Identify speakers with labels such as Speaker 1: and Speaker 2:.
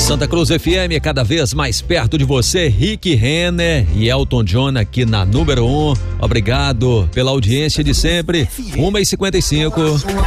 Speaker 1: Santa Cruz FM, cada vez mais perto de você. Rick Renner e Elton John aqui na número 1. Obrigado pela audiência de sempre. 1h55.